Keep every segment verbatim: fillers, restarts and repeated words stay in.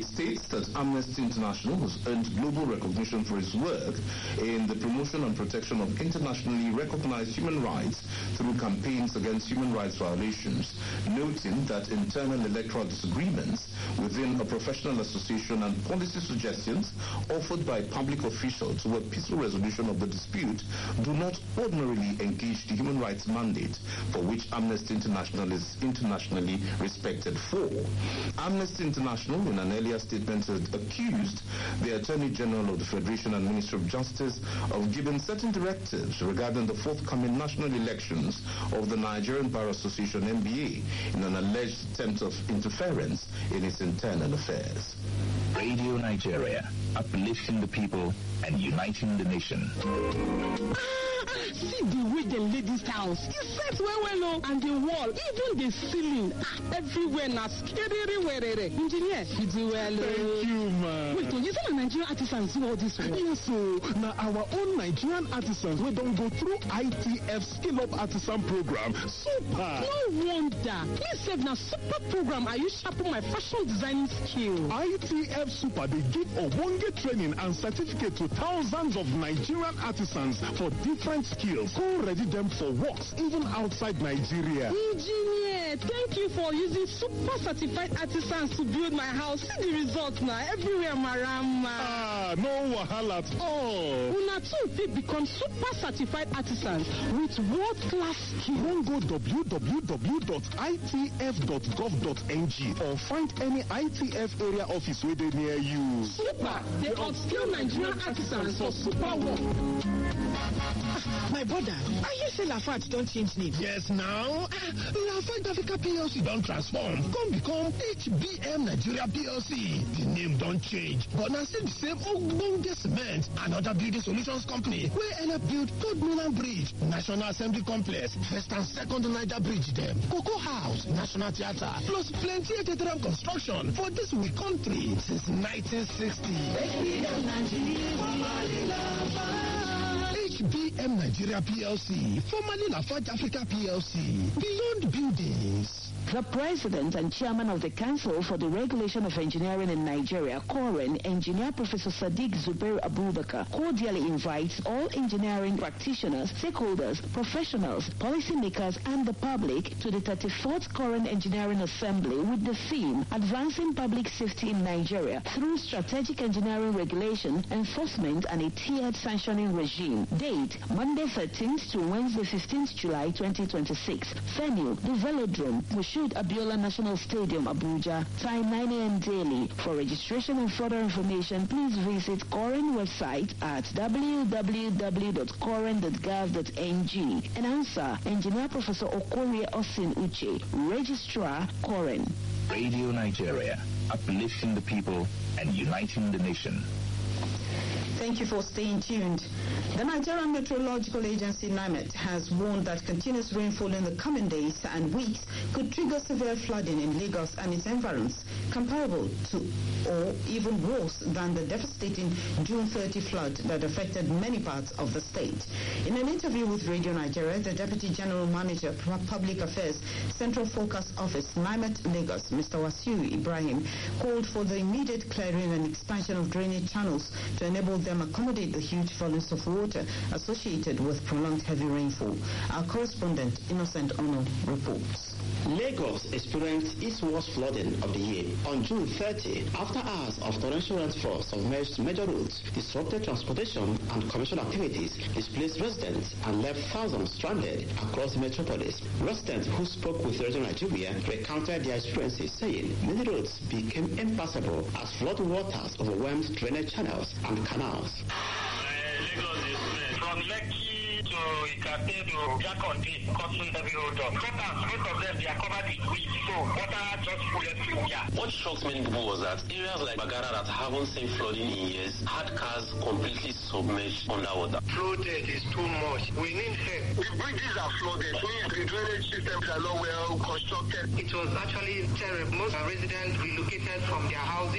It states that Amnesty International has earned global recognition for its work in the promotion and protection of internationally recognized human rights through campaigns against human rights violations, noting that internal electoral disagreements within a professional association and policy suggestions offered by public officials to a peaceful resolution of the dispute do not ordinarily engage the human rights mandate for which Amnesty International is internationally respected for. Amnesty International, in an earlier statement, had accused the Attorney General of the Federation and Ministry of Justice of giving certain directives regarding the forthcoming national elections of the Nigerian Bar Association N B A in an alleged attempt of interference in its internal affairs. Radio Nigeria, uplifting the people and uniting the nation. See the way they lay this house. It sets well well oh. And the wall, even the ceiling, everywhere na scary werere. Engineer, you do well. Thank you, man. Wait, you say Nigerian artisans do all this work? Yes, so now our own Nigerian artisans we don't go through I T F Skill Up Artisan Program. Super. No wonder. Me said na super program. Are you sharpen my fashion designing skill? I T F Super, they give a one-day training and certificate to thousands of Nigerian artisans for different skills. Who ready them for works even outside Nigeria? Engineer, thank you for using super certified artisans to build my house. See the results now. Everywhere marama. Ah, no wahala at all. Una too fit become super certified artisans with world-class skill. Don't go w w w dot I T F dot gov dot n g or find any I T F area office where they near you. Super! They upskill Nigerian artisans for super work. My brother, I hear say Lafarge don't change name. Yes, now. Ah, Lafarge Africa P L C don't transform. Come become H B M Nigeria P L C. The name don't change, but now still the same ogbonge cement and other building solutions company where Ella build Third Milan Bridge, National Assembly Complex, First and Second Niger Bridge them, Cocoa House, National Theatre, plus plenty of theatre construction for this we country since nineteen sixty. H B M Nigeria P L C, formerly Lafarge Africa P L C, Beyond Buildings. The President and Chairman of the Council for the Regulation of Engineering in Nigeria, COREN, Engineer Professor Sadiq Zubair Abubakar, cordially invites all engineering practitioners, stakeholders, professionals, policymakers, and the public to the thirty-fourth COREN Engineering Assembly with the theme Advancing Public Safety in Nigeria through Strategic Engineering Regulation, Enforcement, and a Tiered Sanctioning Regime. Date, Monday thirteenth to Wednesday fifteenth July twenty twenty-six. Venue, the Velodrome, Moshood Abiola National Stadium, Abuja. Time nine a m daily. For registration and further information, please visit COREN website at w w w dot coren dot gov dot n g. Announcer, Engineer Professor Okorie Osin Uche, Registrar, COREN. Radio Nigeria, uplifting the people and uniting the nation. Thank you for staying tuned. The Nigerian Meteorological Agency, NIMET, has warned that continuous rainfall in the coming days and weeks could trigger severe flooding in Lagos and its environs, comparable to or even worse than the devastating June thirtieth flood that affected many parts of the state. In an interview with Radio Nigeria, the Deputy General Manager, Public Affairs, Central Forecast Office, NIMET Lagos, Mister Wasiu Ibrahim, called for the immediate clearing and expansion of drainage channels to enable them accommodate the huge volumes of water associated with prolonged heavy rainfall. Our correspondent, Innocent Ono, reports. Lagos experienced its worst flooding of the year. On June thirtieth, after hours of torrential rainfall submerged major roads, disrupted transportation and commercial activities, displaced residents, and left thousands stranded across the metropolis. Residents who spoke with Radio Nigeria recounted their experiences, saying many roads became impassable as flood waters overwhelmed drainage channels and canals. Lagos is from Lekki to Ikate to Jakonde, crossing every road up. Sometimes most of them they are covered with weeds, so water just full everywhere. What shocked many people was that areas like Bagara that haven't seen flooding in years had cars completely submerged underwater. Flooded is too much. We need help. The bridges are flooded. The drainage systems are not well constructed. It was actually terrible. Most residents relocated from their houses. Could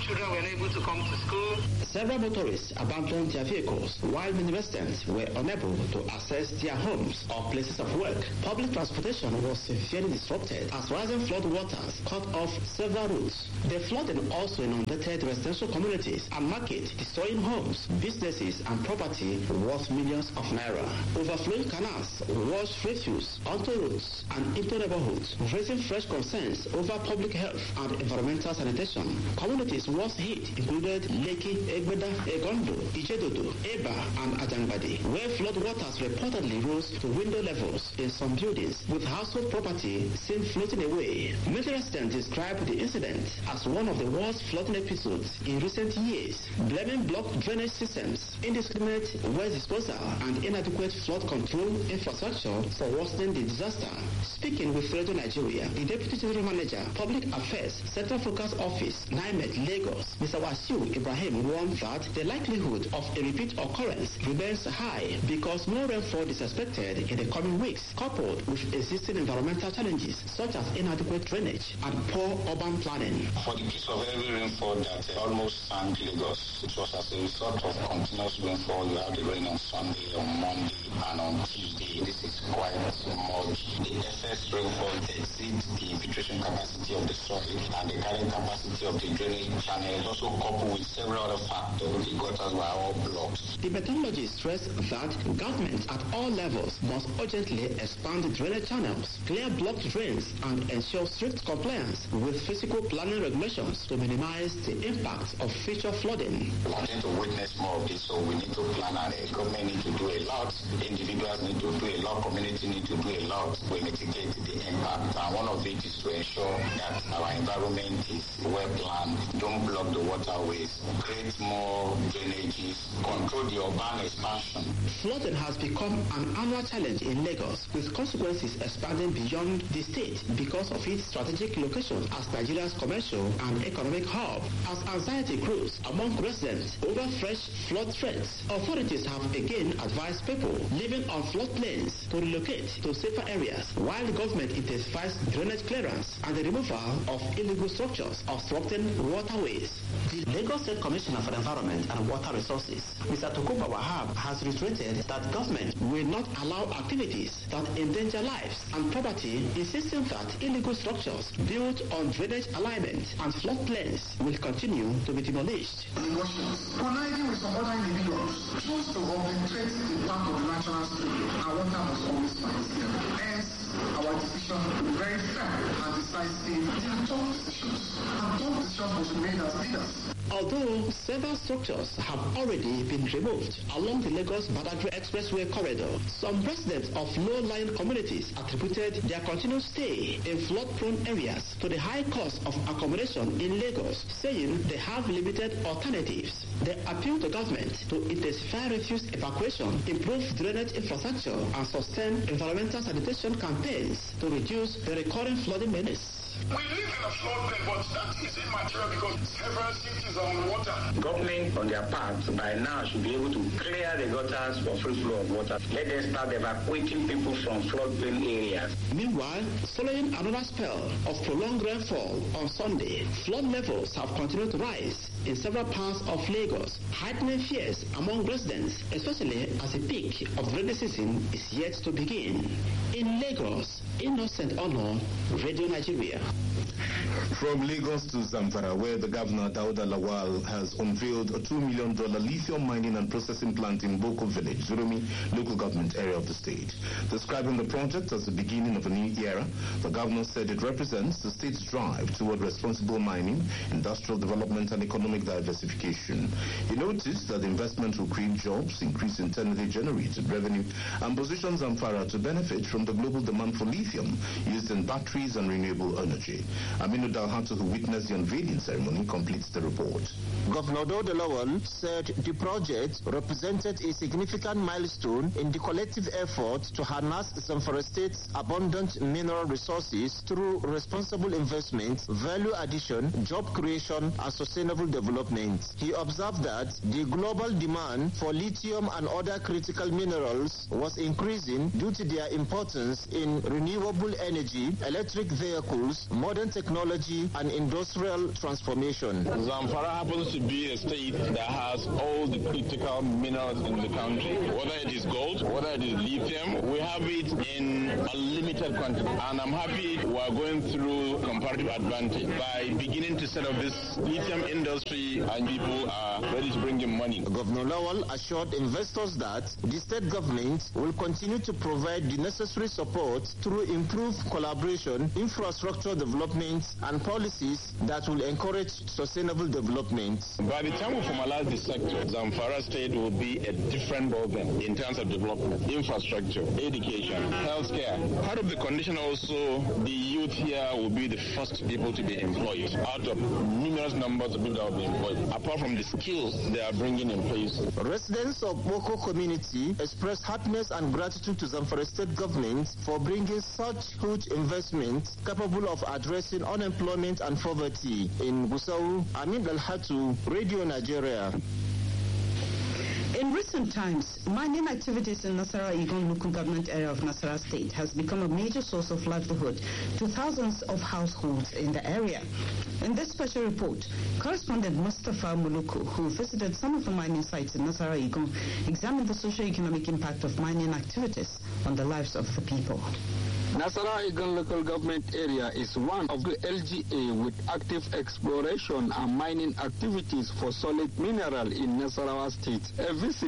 children were unable to come to school. Several motorists abandoned their vehicles, while many residents were unable to access their homes or places of work. Public transportation was severely disrupted as rising flood waters cut off several routes. The flooding also inundated residential communities and markets, destroying homes, businesses, and property worth millions of naira. Overflowing canals washed refuse onto roads and into neighborhoods, raising fresh concerns over public health and environmental sanitation. Communities worst hit included Lekki, Egbeda, Egondo, Ijedodo, Eba, and Ajangbadi, where flood waters reportedly rose to window levels in some buildings, with household property seen floating away. Many residents described the incident as one of the worst flooding episodes in recent years, blaming blocked drainage systems, indiscriminate waste disposal, and inadequate flood control infrastructure for worsening the disaster. Speaking with Radio Nigeria, the Deputy General Manager, Public Affairs, Central Focus Office, NIMET, Lagos, Mister Wasiu Ibrahim, warned that the likelihood of a repeat occurrence remains high because more rainfall is expected in the coming weeks, coupled with existing environmental challenges such as inadequate drainage and poor urban planning. For the case of heavy rainfall that uh, almost sank Lagos, it was as a result of continuous rainfall. You have the rain on Sunday, on Monday, and on Tuesday. This is quite much. The excess rainfall exceeds the infiltration capacity of the soil and the carrying capacity of the drainage channel. Also coupled with several other factors, the gutters were all blocked. The meteorologists stressed that governments at all levels must urgently expand the drainage channels, clear blocked drains, and ensure strict compliance with physical planning regulations to minimize the impact of future flooding. We are going to witness more of this, so we need to plan, and the government need to do a lot, individuals need to do a lot, community need to do a lot to mitigate the impact. And one of it is to ensure that our environment is well planned, don't block the waterways, create more drainages, control the urban expansion. Flooding has become an annual challenge in Lagos, with consequences expanding beyond the state because of its strategic location as Nigeria's commercial and economic hub. As anxiety grows among residents over fresh flood threats, authorities have again advised people living on floodplains to relocate to safer areas, while the government intensifies drainage clearance and the removal of illegal structures obstructing waterways. The Lagos State Commissioner for Environment and Water Resources, Mister Tokumba Wahab, has reiterated that government will not allow activities that endanger lives and property, insisting that illegal structures built on drainage alignment and floodplains will continue to be demolished. Emotions, conniving with some other individuals, choose to obliterate the part of the natural stream, and water must always find its level. Hence, our decision will be very firm and decisive. They are tough decisions, and tough decisions must be made as leaders. Although several structures have already been removed along the Lagos-Badagry Expressway corridor, some residents of low-lying communities attributed their continued stay in flood-prone areas to the high cost of accommodation in Lagos, saying they have limited alternatives. They appeal to government to intensify refuse evacuation, improve drainage infrastructure, and sustain environmental sanitation campaigns to reduce the recurring flooding menace. We live in a floodplain, but that is immaterial because several cities are on water. Government, on their part, by now should be able to clear the gutters for free flow of water. Let them start evacuating people from floodplain areas. Meanwhile, following another spell of prolonged rainfall on Sunday, flood levels have continued to rise in several parts of Lagos, heightening fears among residents, especially as the peak of the rainy season is yet to begin. In Lagos, Innocent Honor, Radio Nigeria. From Lagos to Zamfara, where the governor Dauda Lawal has unveiled a two million dollars lithium mining and processing plant in Boko Village, Zurumi local government area of the state. Describing the project as the beginning of a new era, the governor said it represents the state's drive toward responsible mining, industrial development, and economic diversification. He noticed that the investment will create jobs, increase internally generated revenue, and position Zamfara to benefit from the global demand for lithium used in batteries and renewable energy. Aminu Dalhatu, who witnessed the unveiling ceremony, completes the report. Governor Dauda Lawal said the project represented a significant milestone in the collective effort to harness Zamfara State's abundant mineral resources through responsible investment, value addition, job creation, and sustainable development. He observed that the global demand for lithium and other critical minerals was increasing due to their importance in renewable energy, electric vehicles, modern technology, energy and industrial transformation. Zamfara happens to be a state that has all the critical minerals in the country. Whether it is gold, whether it is lithium, we have it in a limited quantity. And I'm happy we are going through comparative advantage by beginning to set up this lithium industry, and people are ready to bring in money. Governor Lawal assured investors that the state government will continue to provide the necessary support through improved collaboration, infrastructure development, and policies that will encourage sustainable development. By the time we formalize the sector, Zamfara State will be a different ballgame in terms of development, infrastructure, education, healthcare. Part of the condition also, the youth here will be the first people to be employed out of numerous numbers of people that will be employed, apart from the skills they are bringing in place. Residents of Boko community expressed happiness and gratitude to Zamfara State government for bringing such huge investment capable of addressing unemployment and poverty. In Gusau, Amin Al-Hatu, Radio Nigeria. In recent times, mining activities in Nasarawa Igon local government area of Nasarawa State has become a major source of livelihood to thousands of households in the area. In this special report, correspondent Mustafa Muluku, who visited some of the mining sites in Nasarawa Igon, examined the socio-economic impact of mining activities on the lives of the people. Nasarawa Igon local government area is one of the L G A with active exploration and mining activities for solid mineral in Nasarawa State. A visit